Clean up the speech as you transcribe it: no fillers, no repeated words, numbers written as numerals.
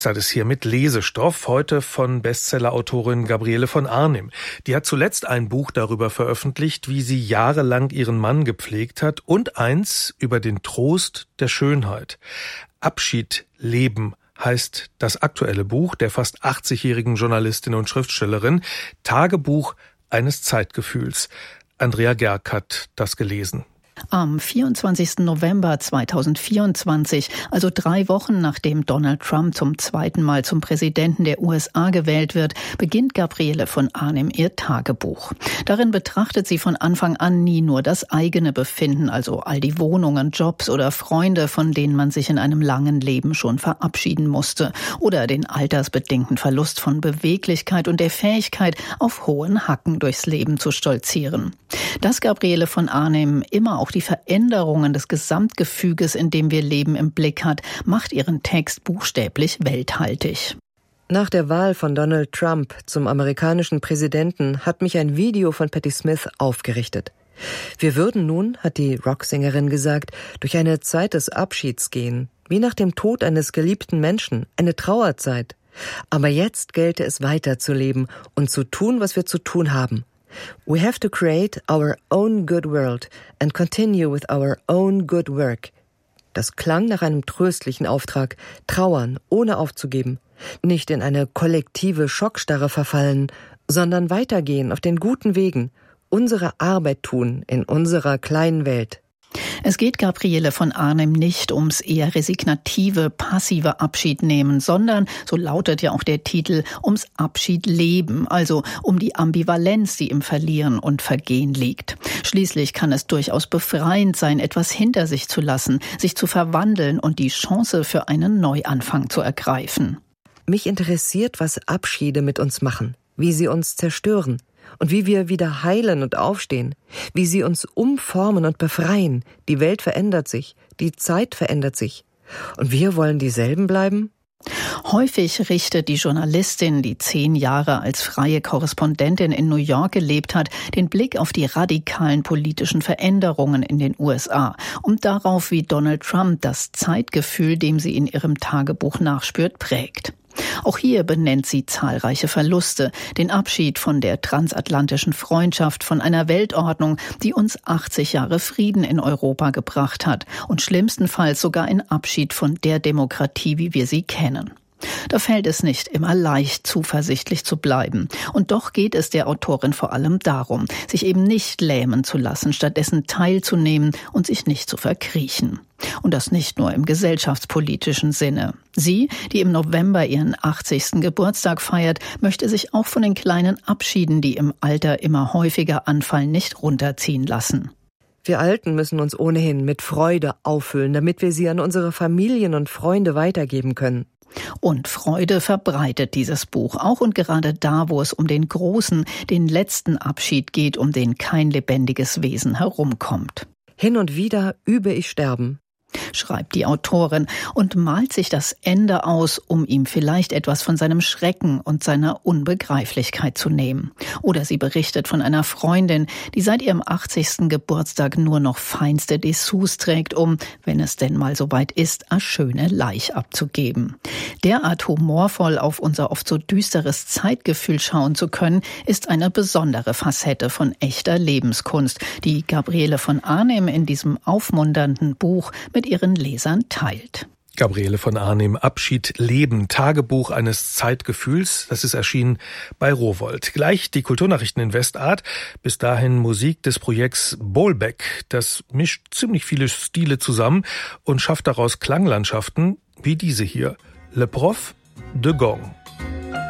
Das ist hier mit Lesestoff, heute von Bestsellerautorin Gabriele von Arnim. Die hat zuletzt ein Buch darüber veröffentlicht, wie sie jahrelang ihren Mann gepflegt hat, und eins über den Trost der Schönheit. Abschied leben heißt das aktuelle Buch der fast 80-jährigen Journalistin und Schriftstellerin, Tagebuch eines Zeitgefühls. Andrea Gerg hat das gelesen. Am 24. November 2024, also 3 Wochen nachdem Donald Trump zum zweiten Mal zum Präsidenten der USA gewählt wird, beginnt Gabriele von Arnim ihr Tagebuch. Darin betrachtet sie von Anfang an nie nur das eigene Befinden, also all die Wohnungen, Jobs oder Freunde, von denen man sich in einem langen Leben schon verabschieden musste, oder den altersbedingten Verlust von Beweglichkeit und der Fähigkeit, auf hohen Hacken durchs Leben zu stolzieren. Dass Gabriele von Arnim immer auch die Veränderungen des Gesamtgefüges, in dem wir leben, im Blick hat, macht ihren Text buchstäblich welthaltig. Nach der Wahl von Donald Trump zum amerikanischen Präsidenten hat mich ein Video von Patti Smith aufgerichtet. Wir würden nun, hat die Rocksängerin gesagt, durch eine Zeit des Abschieds gehen, wie nach dem Tod eines geliebten Menschen, eine Trauerzeit. Aber jetzt gelte es weiterzuleben und zu tun, was wir zu tun haben. We have to create our own good world and continue with our own good work. Das klang nach einem tröstlichen Auftrag, trauern, ohne aufzugeben, nicht in eine kollektive Schockstarre verfallen, sondern weitergehen auf den guten Wegen, unsere Arbeit tun in unserer kleinen Welt. Es geht Gabriele von Arnim nicht ums eher resignative, passive Abschiednehmen, sondern, so lautet ja auch der Titel, ums Abschiedleben, also um die Ambivalenz, die im Verlieren und Vergehen liegt. Schließlich kann es durchaus befreiend sein, etwas hinter sich zu lassen, sich zu verwandeln und die Chance für einen Neuanfang zu ergreifen. Mich interessiert, was Abschiede mit uns machen, wie sie uns zerstören. Und wie wir wieder heilen und aufstehen, wie sie uns umformen und befreien. Die Welt verändert sich, die Zeit verändert sich. Und wir wollen dieselben bleiben? Häufig richtet die Journalistin, die 10 Jahre als freie Korrespondentin in New York gelebt hat, den Blick auf die radikalen politischen Veränderungen in den USA und darauf, wie Donald Trump das Zeitgefühl, dem sie in ihrem Tagebuch nachspürt, prägt. Auch hier benennt sie zahlreiche Verluste, den Abschied von der transatlantischen Freundschaft, von einer Weltordnung, die uns 80 Jahre Frieden in Europa gebracht hat und schlimmstenfalls sogar ein Abschied von der Demokratie, wie wir sie kennen. Da fällt es nicht immer leicht, zuversichtlich zu bleiben. Und doch geht es der Autorin vor allem darum, sich eben nicht lähmen zu lassen, stattdessen teilzunehmen und sich nicht zu verkriechen. Und das nicht nur im gesellschaftspolitischen Sinne. Sie, die im November ihren 80. Geburtstag feiert, möchte sich auch von den kleinen Abschieden, die im Alter immer häufiger anfallen, nicht runterziehen lassen. Wir Alten müssen uns ohnehin mit Freude auffüllen, damit wir sie an unsere Familien und Freunde weitergeben können. Und Freude verbreitet dieses Buch, auch und gerade da, wo es um den großen, den letzten Abschied geht, um den kein lebendiges Wesen herumkommt. Hin und wieder übe ich Sterben, schreibt die Autorin und malt sich das Ende aus, um ihm vielleicht etwas von seinem Schrecken und seiner Unbegreiflichkeit zu nehmen. Oder sie berichtet von einer Freundin, die seit ihrem 80. Geburtstag nur noch feinste Dessous trägt, um, wenn es denn mal soweit ist, eine schöne Laich abzugeben. Derart humorvoll auf unser oft so düsteres Zeitgefühl schauen zu können, ist eine besondere Facette von echter Lebenskunst, die Gabriele von Arnim in diesem aufmunternden Buch mit ihren Lesern teilt. Gabriele von Arnim, Abschied leben, Tagebuch eines Zeitgefühls. Das ist erschienen bei Rowohlt. Gleich die Kulturnachrichten in Westart. Bis dahin Musik des Projekts Bolbec. Das mischt ziemlich viele Stile zusammen und schafft daraus Klanglandschaften wie diese hier. Le Prof de Gong.